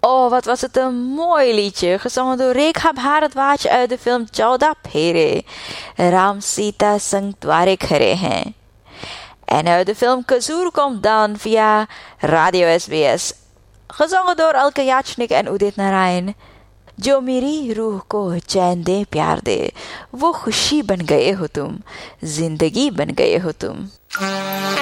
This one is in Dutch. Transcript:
Oh, wat was het een mooi liedje, gezongen door Rekha Bharadwaj uit de film Chauda Phere. Ram Sita Sang Dware Khare Hain. En uit de film Kazur komt dan via Radio SBS, gezongen door Alka Yachnik en Udit Narayan. जो मेरी रूह को चैन दे प्यार दे, वो खुशी बन गए हो तुम, जिंदगी बन गए हो तुम.